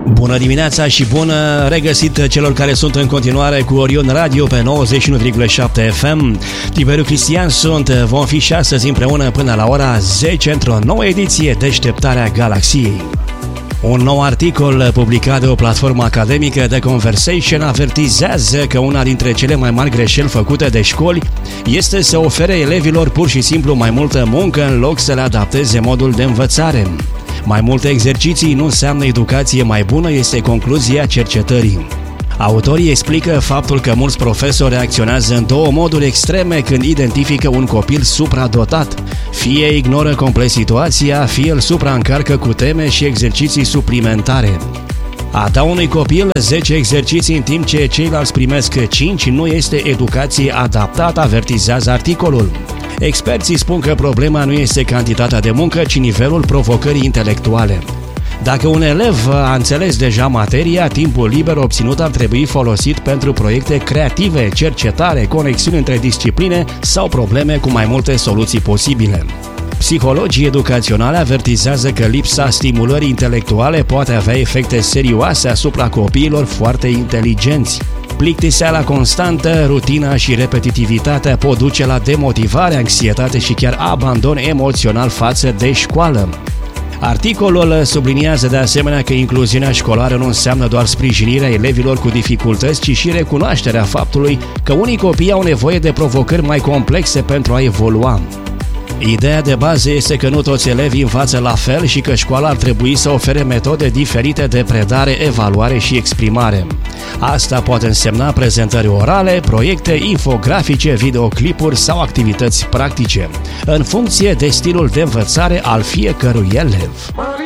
Bună dimineața și bună regăsit celor care sunt în continuare cu Orion Radio pe 91,7 FM. Tiberiu Cristian sunt, vom fi și astăzi împreună până la ora 10 într-o nouă ediție Deșteptarea Galaxiei. Un nou articol publicat de o platformă academică, The Conversation, avertizează că una dintre cele mai mari greșeli făcute de școli este să ofere elevilor pur și simplu mai multă muncă în loc să le adapteze modul de învățare. Mai multe exerciții nu înseamnă educație mai bună, este concluzia cercetării. Autorii explică faptul că mulți profesori reacționează în două moduri extreme când identifică un copil supradotat. Fie ignoră complet situația, fie îl supraîncarcă cu teme și exerciții suplimentare. A da unui copil 10 exerciții în timp ce ceilalți primesc 5 nu este educație adaptată, avertizează articolul. Experții spun că problema nu este cantitatea de muncă, ci nivelul provocării intelectuale. Dacă un elev a înțeles deja materia, timpul liber obținut ar trebui folosit pentru proiecte creative, cercetare, conexiuni între discipline sau probleme cu mai multe soluții posibile. Psihologii educaționale avertizează că lipsa stimulării intelectuale poate avea efecte serioase asupra copiilor foarte inteligenți. Plictiseala constantă, rutina și repetitivitatea pot duce la demotivare, anxietate și chiar abandon emoțional față de școală. Articolul subliniază de asemenea că incluziunea școlară nu înseamnă doar sprijinirea elevilor cu dificultăți, ci și recunoașterea faptului că unii copii au nevoie de provocări mai complexe pentru a evolua. Ideea de bază este că nu toți elevii învață la fel și că școala ar trebui să ofere metode diferite de predare, evaluare și exprimare. Asta poate însemna prezentări orale, proiecte, infografice, videoclipuri sau activități practice, în funcție de stilul de învățare al fiecărui elev.